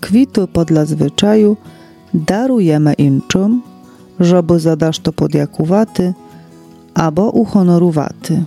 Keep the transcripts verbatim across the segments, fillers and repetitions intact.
kwity podle zwyczaju darujemy inczym, żeby zadasz to podjakuwaty albo uhonoruwaty.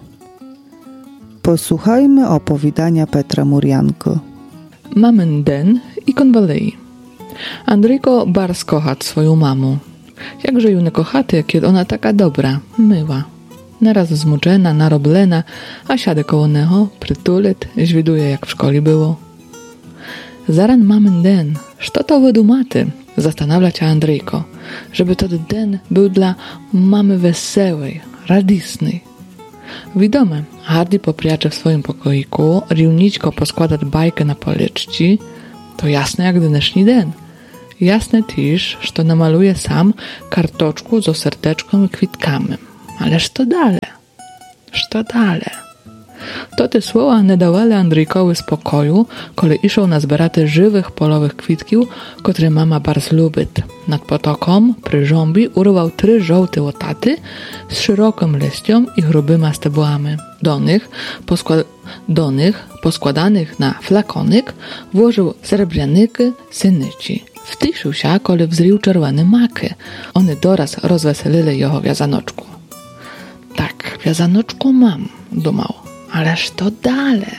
Posłuchajmy opowiadania Petra Murjanko. Mamyn den i konwalei. Andryjko bardzo kocha swoją mamę. Jakże ją nie kochaty, kiedy ona taka dobra, myła. Naraz zmuczena, naroblena, a siadę koło neho, przytulet, zwiduje jak w szkole było. Zaran mamyn den, co to wydumaty? Zastanawia się Andryjko, żeby ten den był dla mamy wesołej, radisnej. Widome, Hardy popriacze w swoim pokoiku, riunićko poskładać bajkę na policzci, to jasne jak dneszny den. Jasne też, że namaluje sam kartoczku z serteczką i kwitkami. Ależ to dalej? Co dalej? To te słowa nie dawały Andryjkowi spokoju, kiedy iszał na zberaty żywych polowych kwitkiów, które mama bardzo lubi. Nad potoką, przy żąbi, urwał trzy żółte łotaty z szerokim liścią i grubyma stebłami. Do nich, poskład- do nich, poskładanych na flakonik, włożył srebrnyki synyci. Wtiszył się, kiedy wzrył czerwone maki. One doraz rozweselili jego wiazanoczku. Tak, wiazanoczku mam, dumał. Ależ to dalej.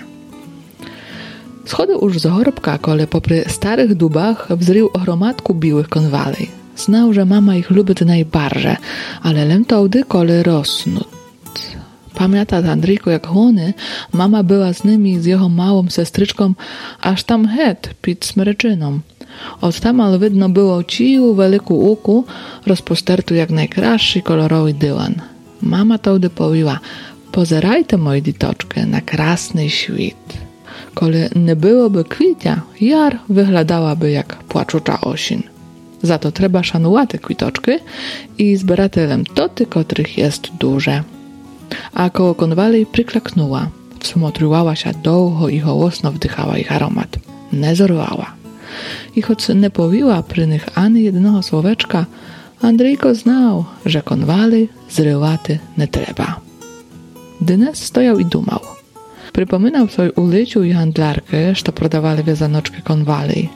Schodził już z chorbka, kole popry starych dubach wzrył o gromadku biłych konwalej. Znał, że mama ich lubi najbardziej, ale lemtałdy kole rosną. Pamięta Andryjko, jak łony, mama była z nimi, z jego małą sestryczką, aż tam het, pід smryczyną. Od tamal widno było ciu wielku łuku, rozpostertu jak najkraszszy kolorowy dywan. Mama tałdy powiła: pozerajte, moi ditoczkę, na krasny świt. Kole nie byłoby kwitia, jar wyglądałaby jak płaczucza osin. Za to trzeba szanować te kwitoczki i zbieratelem toty, których jest duże. A koło konwalej przyklaknęła, wsmotrywała się długo i hołosno wdychała ich aromat. Nie zorwała. I choć nie powiła przy nich ani jednego słoweczka, Andryjko znał, że konwalej zrywaty nie trzeba. Dynes stojał i dumał. Przypominał sobie uliciu i handlarkę, że prodawali wiezanoczkę konwalej.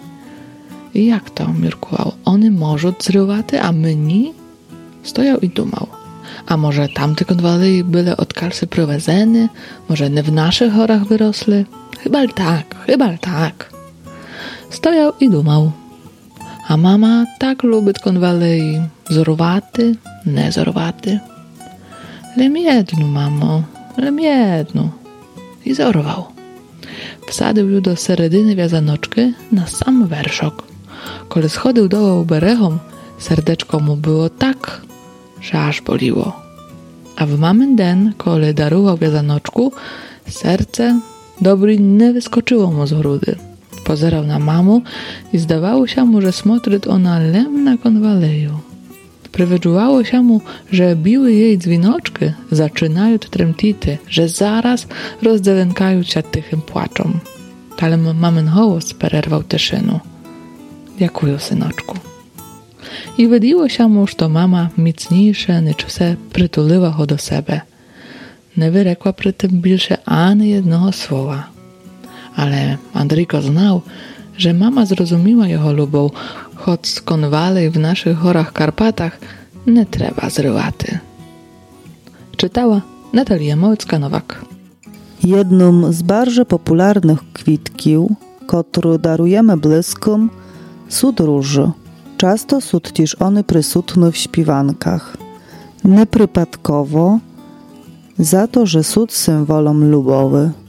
I jak to, mirkował, one może zrywaty, a my nie? Stojał i dumał. A może tamte konwalej były od kalsy prowadzone? Może nie w naszych horach wyrosły? Chyba tak, chyba tak. Stojał i dumał. A mama tak lubi konwalej. Zorwaty, nie zorwaty. Lem jednu, mamo, lem jednu. I zorwał. Wsadził ją do seredy wiazanoczki na sam werszok. Kiedy schodził dołu berechom, serdeczko mu było tak, że aż boliło. A w mamyn den, kiedy darował wiazanoczku, serce dobry nie wyskoczyło mu z grudy. Pozerał na mamu i zdawało się mu, że smotryt ona lem na konwaleju. Przywyczuwało się mu, że biły jej dzwinoczki zaczynają tremtity, że zaraz rozdzielenkają się tychym płaczom. Ale mamyn głos przerwał tyszynu. Dziękuję, synoczku. I wydało się mu, że to mama mocniejsza niż se przytuliła go do siebie. Nie wyrekła przy tym bільше ani jednego słowa. Ale Andryjko znał, że mama zrozumiała jego lubą, choć z konwalej w naszych horach Karpatach nie trzeba zrywaty. Czytała Natalia Małecka-Nowak. Jedną z bardzo popularnych kwitkiów, które darujemy bliskom, są róże. Często są też one przysutne w śpiewankach. Nieprzypadkowo, za to, że są symbolem lubowy.